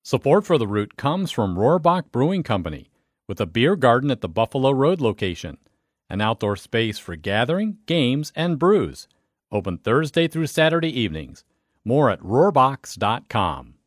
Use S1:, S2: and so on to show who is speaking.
S1: Support for The Root comes from Rohrbach Brewing Company, with a beer garden at the Buffalo Road location, an outdoor space for gathering, games, and brews. Open Thursday through Saturday evenings. More at rohrbachs.com.